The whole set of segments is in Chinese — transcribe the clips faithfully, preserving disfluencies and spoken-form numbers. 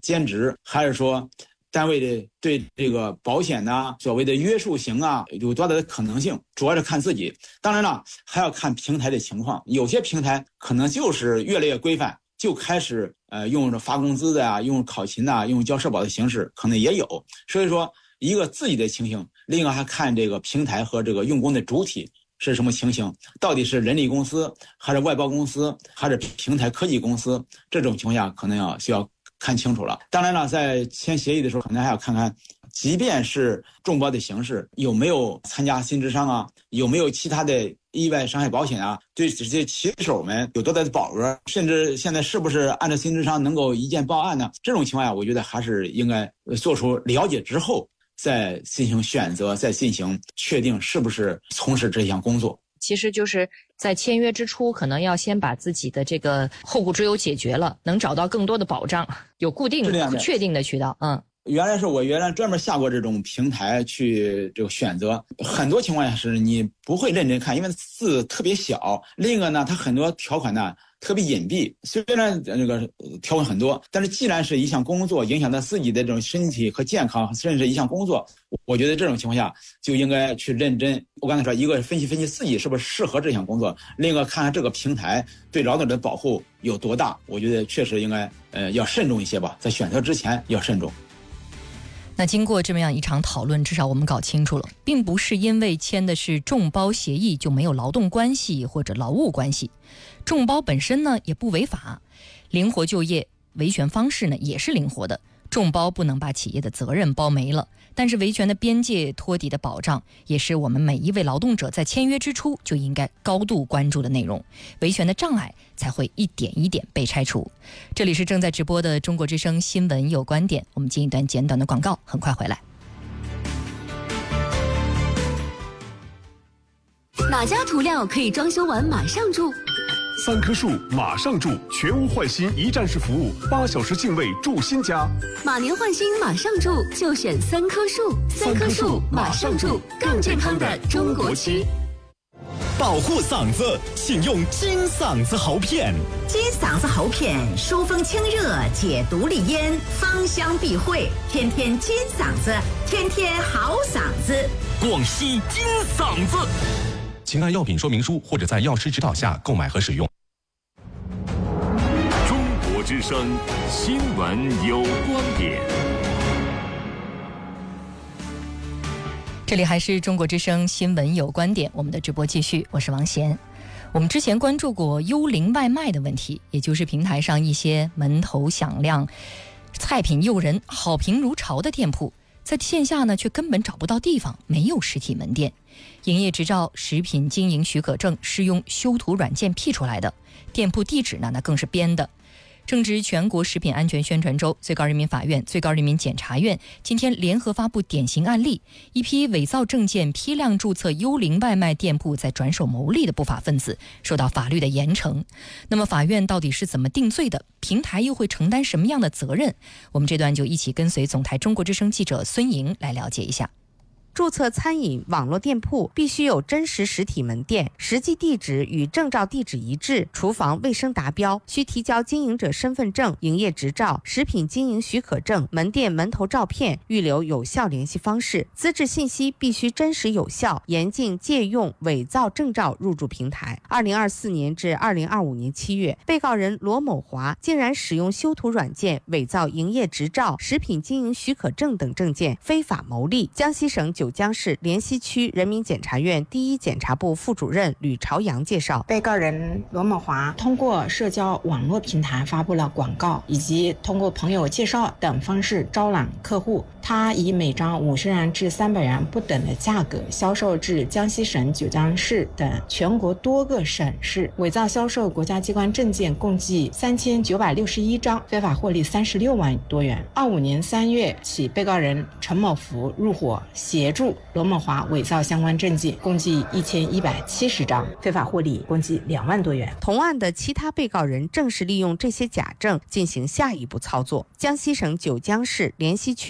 兼职，还是说单位的对这个保险呐、啊、所谓的约束型啊有多大的可能性，主要是看自己。当然了，还要看平台的情况，有些平台可能就是越来越规范，就开始呃用着发工资的啊，用考勤啊，用交社保的形式，可能也有。所以说，一个自己的情形，另一个还看这个平台和这个用工的主体是什么情形，到底是人力公司还是外包公司还是平台科技公司，这种情况下可能要需要看清楚了。当然了，在签协议的时候，可能还要看看，即便是众包的形式，有没有参加新智商啊，有没有其他的意外伤害保险啊，对这些骑手们有多大的保额，甚至现在是不是按照新智商能够一键报案呢？这种情况下，我觉得还是应该做出了解之后，再进行选择，再进行确定是不是从事这项工作。 其实就是在签约之初，可能要先把自己的这个后顾之忧解决了，能找到更多的保障，有固定确定的渠道。嗯， 原来是我原来专门下过这种平台去这个选择，很多情况下是你不会认真看，因为字特别小。另一个呢，它很多条款呢特别隐蔽，虽然这个条款很多，但是既然是一项工作，影响到自己的这种身体和健康，甚至一项工作，我觉得这种情况下就应该去认真。我刚才说，一个分析分析自己是不是适合这项工作，另一个看看这个平台对劳动者的保护有多大。我觉得确实应该呃要慎重一些吧，在选择之前要慎重。 那经过这么样一场讨论，至少我们搞清楚了，并不是因为签的是众包协议就没有劳动关系或者劳务关系，众包本身呢也不违法，灵活就业维权方式呢也是灵活的，众包不能把企业的责任包没了，但是维权的边界托底的保障也是我们每一位劳动者在签约之初就应该高度关注的内容，维权的障碍才会一点一点被拆除。这里是正在直播的中国之声新闻有观点，我们进一段简短的广告，很快回来。 哪家涂料可以装修完马上住？ 三棵树马上住，全屋换新一站式服务，八小时净位住新家。 马年换新马上住，就选三棵树。三棵树马上住，更健康的中国区。 保护嗓子，请用金嗓子喉片。 金嗓子喉片疏风清热，解毒利咽，芳香避秽，天天金嗓子，天天好嗓子。 广西金嗓子。请按药品说明书或者在药师指导下购买和使用。 中国之声新闻有观点。 这里还是中国之声新闻有观点，我们的直播继续，我是王贤。我们之前关注过幽灵外卖的问题，也就是平台上一些门头响亮、菜品诱人、好评如潮的店铺，在线下呢却根本找不到地方，没有实体门店。营业执照、食品经营许可证是用修图软件 P 出来的，店铺地址呢那更是编的。正值全国食品安全宣传周，最高人民法院、最高人民检察院今天联合发布典型案例，一批伪造证件、批量注册幽灵外卖店铺在转手牟利的不法分子受到法律的严惩。那么法院到底是怎么定罪的？平台又会承担什么样的责任？我们这段就一起跟随总台中国之声记者孙莹来了解一下。 注册餐饮网络店铺必须有真实实体门店，实际地址与证照地址一致，厨房卫生达标，需提交经营者身份证、营业执照、食品经营许可证、门店门头照片，预留有效联系方式，资质信息必须真实有效，严禁借用伪造证照入驻平台。二零二四年至二零二五年七月，被告人罗某华竟然使用修图软件伪造营业执照、食品经营许可证等证件，非法牟利。江西省九江市莲溪区人民检察院第一检察部副主任吕朝阳介绍， 被告人罗某华通过社交网络平台发布了广告，以及通过朋友介绍等方式招揽客户。他以每张五十元至三百元不等的价格销售至江西省九江市等全国多个省市，伪造销售国家机关证件共计三千九百六十一张，非法获利三十六万多元。二五年三月起，被告人陈某福入伙协助罗某华伪造相关证件，共计一千一百七十张，非法获利共计两万多元。 同案的其他被告人正是利用这些假证进行下一步操作。江西省九江市莲溪区人民法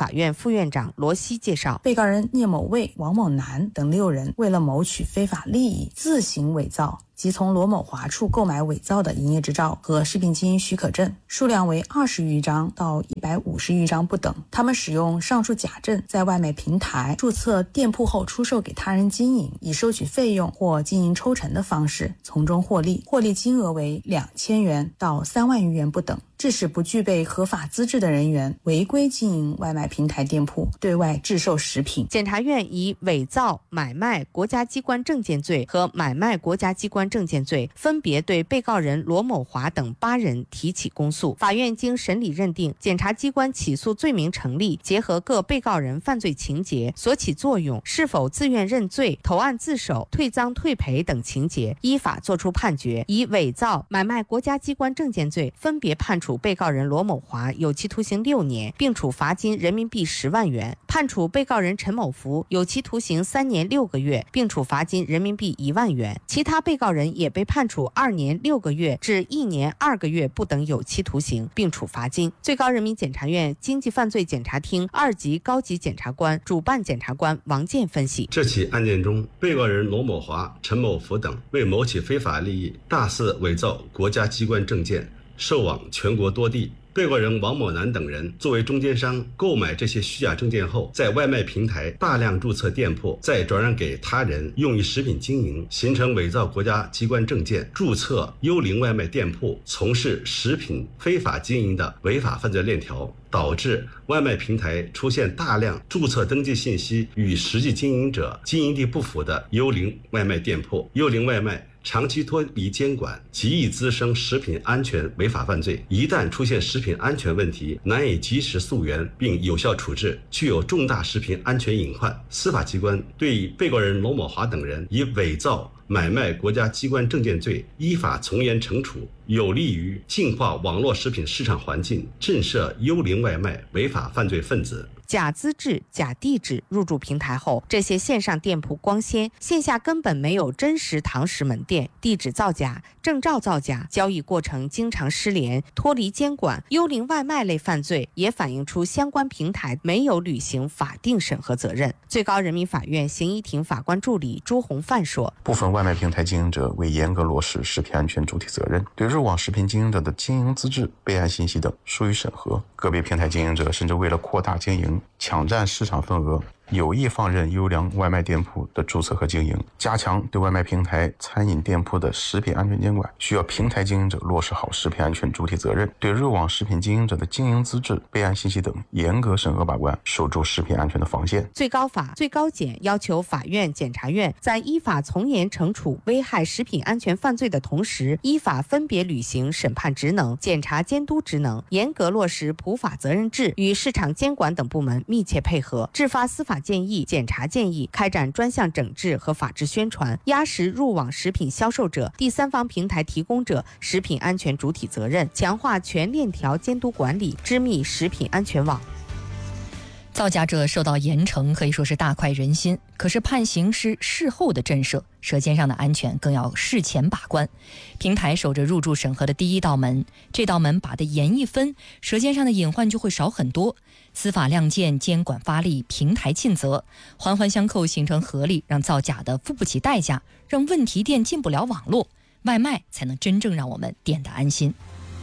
法院副院长罗西介绍， 被告人聂某卫、王某南等六人为了谋取非法利益，自行伪造即从罗某华处购买伪造的营业执照和食品经营许可证，数量为二十余张到一百五十余张不等。他们使用上述假证在外卖平台注册店铺后出售给他人经营，以收取费用或经营抽成的方式从中获利，获利金额为两千元到三万余元不等，致使不具备合法资质的人员违规经营外卖平台店铺，对外制售食品。 检察院以伪造、买卖国家机关证件罪和买卖国家机关证件罪分别对被告人罗某华等八人提起公诉。法院经审理认定，检察机关起诉罪名成立，结合各被告人犯罪情节所起作用，是否自愿认罪、投案自首、退赃退赔等情节，依法作出判决。以伪造、买卖国家机关证件罪分别判处被告人罗某华有期徒刑六年，并处罚金人民币十万元；判处被告人陈某福有期徒刑三年六个月，并处罚金人民币一万元。其他被告人也被判处二年六个月至一年二个月不等有期徒刑，并处罚金。最高人民检察院经济犯罪检察厅二级高级检察官、主办检察官王健分析， 这起案件中，被告人罗某华、陈某福等为谋取非法利益，大肆伪造国家机关证件，售往全国多地。被告人王某南等人作为中间商购买这些虚假证件后，在外卖平台大量注册店铺，再转让给他人用于食品经营，形成伪造国家机关证件、注册幽灵外卖店铺，从事食品非法经营的违法犯罪链条，导致外卖平台出现大量注册登记信息与实际经营者经营地不符的幽灵外卖店铺。幽灵外卖长期脱离监管，极易滋生食品安全违法犯罪。一旦出现食品安全问题，难以及时溯源并有效处置，具有重大食品安全隐患。司法机关对被告人罗某华等人以伪造、买卖国家机关证件罪依法从严惩处，有利于净化网络食品市场环境，震慑幽灵外卖违法犯罪分子。 假资质、假地址入驻平台后，这些线上店铺光鲜，线下根本没有真实堂食门店，地址造假、证照造假，交易过程经常失联，脱离监管。幽灵外卖类犯罪也反映出相关平台没有履行法定审核责任。最高人民法院刑一庭法官助理朱红范说， 部分外卖平台经营者未严格落实食品安全主体责任，对入网食品经营者的经营资质、备案信息等疏于审核。个别平台经营者甚至为了扩大经营，抢占市场份额，有意放任优良外卖店铺的注册和经营。加强对外卖平台餐饮店铺的食品安全监管，需要平台经营者落实好食品安全主体责任，对入网食品经营者的经营资质、备案信息等严格审核把关，守住食品安全的防线。 最高法、最高检要求法院、检察院在依法从严惩处危害食品安全犯罪的同时，依法分别履行审判职能、检察监督职能，严格落实普法责任制，与市场监管等部门密切配合，制发司法建议、检察建议，开展专项整治和法治宣传，压实入网食品销售者、第三方平台提供者食品安全主体责任，强化全链条监督管理，织密食品安全网。 造假者受到严惩可以说是大快人心，可是判刑是事后的震慑，舌尖上的安全更要事前把关。平台守着入驻审核的第一道门，这道门把得严一分，舌尖上的隐患就会少很多。司法亮剑，监管发力，平台尽责，环环相扣形成合力，让造假的付不起代价，让问题店进不了网络，外卖才能真正让我们点得安心。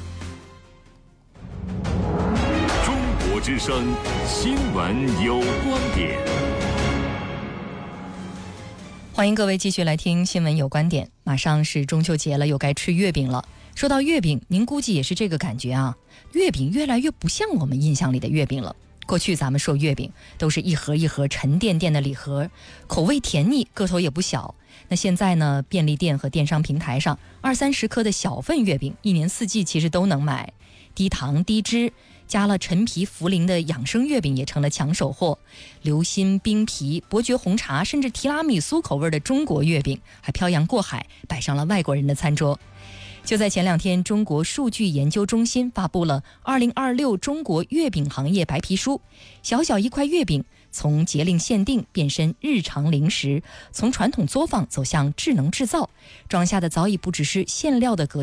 中国之声新闻有观点， 欢迎各位继续来听新闻有观点。马上是中秋节了，又该吃月饼了。说到月饼，您估计也是这个感觉啊，月饼越来越不像我们印象里的月饼了。过去咱们说月饼都是一盒一盒沉甸甸的礼盒，口味甜腻，个头也不小。那现在呢，便利店和电商平台上二三十颗的小份月饼，一年四季其实都能买。低糖低脂，加了陈皮茯苓的养生月饼也成了抢手货。流心、冰皮、伯爵红茶，甚至提拉米苏口味的中国月饼还漂洋过海，摆上了外国人的餐桌。就在前两天，中国数据研究中心发布了二零二六中国月饼行业白皮书。小小一块月饼从节令限定变身日常零食，从传统作坊走向智能制造，装下的早已不只是馅料的革新，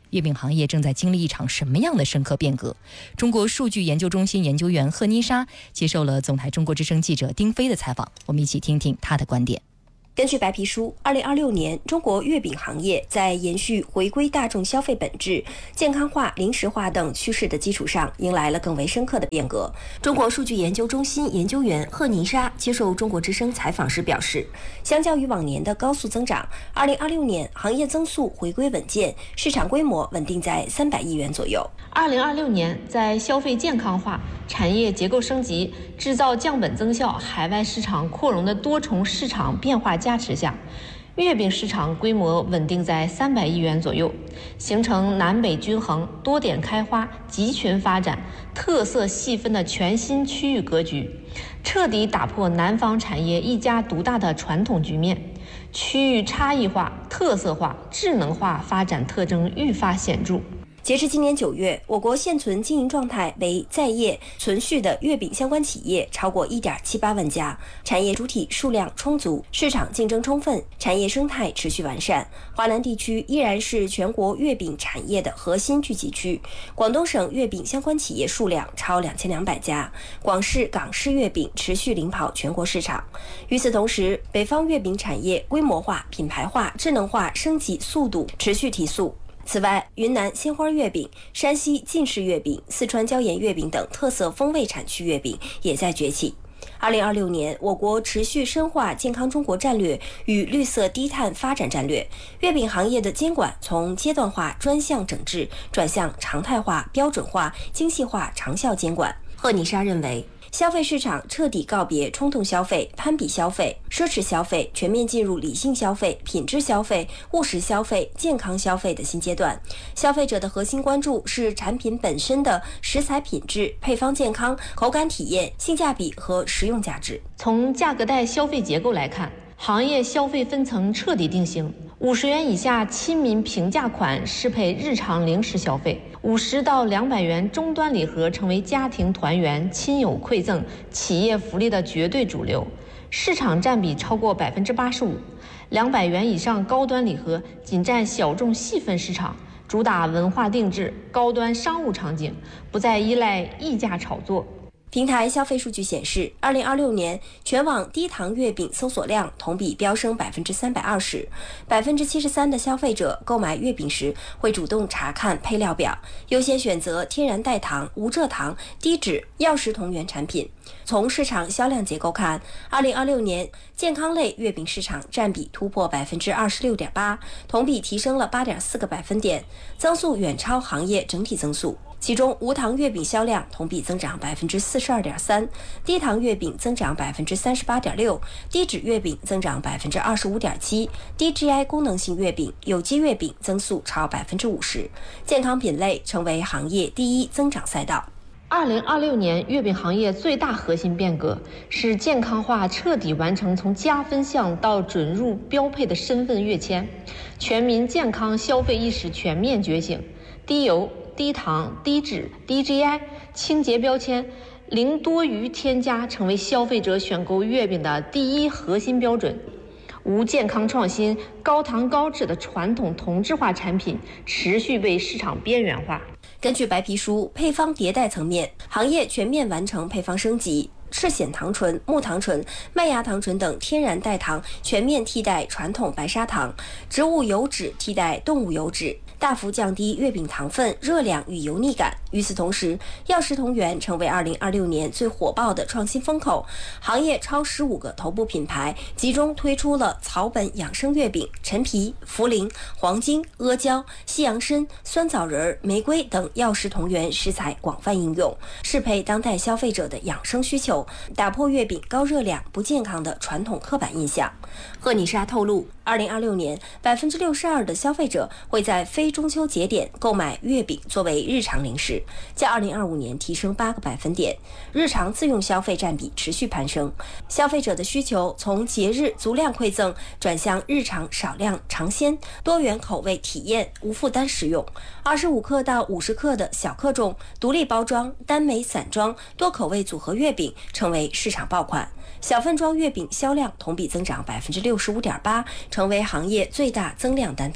月饼行业正在经历一场什么样的深刻变革？中国数据研究中心研究员贺妮莎接受了总台中国之声记者丁飞的采访，我们一起听听她的观点。 根据白皮书，二零二六年中国月饼行业在延续回归大众消费本质、健康化、零食化等趋势的基础上，迎来了更为深刻的变革。中国数据研究中心研究员贺妮莎接受中国之声采访时表示，相较于往年的高速增长，二零二六年行业增速回归稳健，市场规模稳定在三百亿元左右。 二零二六年，在消费健康化、产业结构升级、制造降本增效、海外市场扩容的多重市场变化加持下，月饼市场规模稳定在三百亿元左右，形成南北均衡、多点开花、集群发展、特色细分的全新区域格局，彻底打破南方产业一家独大的传统局面，区域差异化、特色化、智能化发展特征愈发显著。 截至今年九月，我国现存经营状态为在业存续的月饼相关企业超过 一点七八万家，产业主体数量充足，市场竞争充分，产业生态持续完善。华南地区依然是全国月饼产业的核心聚集区，广东省月饼相关企业数量超两千两百家，广式、港式月饼持续领跑全国市场。与此同时，北方月饼产业规模化、品牌化、智能化升级速度持续提速。此外，云南鲜花月饼、山西晋式月饼、四川椒盐月饼等特色风味产区月饼也在崛起。二零二六年，我国持续深化健康中国战略与绿色低碳发展战略，月饼行业的监管从阶段化专项整治转向常态化、标准化、精细化长效监管。贺妮莎认为，消费市场彻底告别冲动消费、攀比消费、奢侈消费，全面进入理性消费、品质消费、务实消费、健康消费的新阶段。消费者的核心关注是产品本身的食材品质、配方健康、口感体验、性价比和实用价值。 从价格带消费结构来看，行业消费分层彻底定型，五十元以下亲民平价款适配日常零食消费，五十到两百元终端礼盒成为家庭团圆、亲友馈赠、企业福利的绝对主流，市场占比超过百分之八十五。两百元以上高端礼盒仅占小众细分市场，主打文化定制、高端商务场景，不再依赖溢价炒作。 平台消费数据显示，二零二六年全网低糖月饼搜索量同比飙升百分之三百二十，百分之七十三的消费者购买月饼时会主动查看配料表，优先选择天然代糖、无蔗糖、低脂、药食同源产品。从市场销量结构看，二零二六年健康类月饼市场占比突破百分之二十六点八，同比提升了八点四个百分点，增速远超行业整体增速。其中，无糖月饼销量同比增长百分之四十二点三，低糖月饼增长百分之三十八点六，低脂月饼增长百分之二十五点七，低 G I 功能性月饼、有机月饼增速超百分之五十，健康品类成为行业第一增长赛道。 二零二六年月饼行业最大核心变革是健康化彻底完成从加分项到准入标配的身份跃迁，全民健康消费意识全面觉醒，低油、低糖、低脂、低 G I、清洁标签、零多余添加成为消费者选购月饼的第一核心标准。无健康创新、高糖高脂的传统同质化产品持续被市场边缘化。 根据白皮书，配方迭代层面，行业全面完成配方升级。赤藓糖醇、木糖醇、麦芽糖醇等天然代糖全面替代传统白砂糖，植物油脂替代动物油脂，大幅降低月饼糖分、热量与油腻感。与此同时，药食同源成为二零二六年最火爆的创新风口，行业超十五个头部品牌集中推出了草本养生月饼、陈皮、茯苓、黄精、阿胶、西洋参、酸枣仁、玫瑰等药食同源食材广泛应用，适配当代消费者的养生需求，打破月饼高热量、不健康的传统刻板印象。贺妮莎透露，二零二六年百分之六十二的消费者会在非中秋节点购买月饼作为日常零食，较二零二五年提升八个百分点，日常自用消费占比持续攀升。消费者的需求从节日足量馈赠转向日常少量尝鲜、多元口味体验、无负担食用。二十五克到五十克的小克重、独立包装、单枚散装、多口味组合月饼成为市场爆款。小份装月饼销量同比增长百分之六十五点八，成为行业最大增量单品。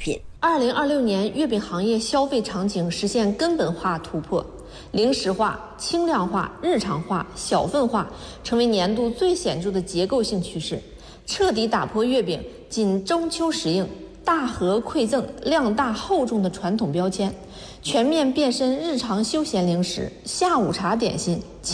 二零二六年月饼行业消费场景实现根本化突破，零食化、轻量化、日常化、小份化成为年度最显著的结构性趋势，彻底打破月饼仅中秋时令、大盒馈赠、量大厚重的传统标签，全面变身日常休闲零食、下午茶点心。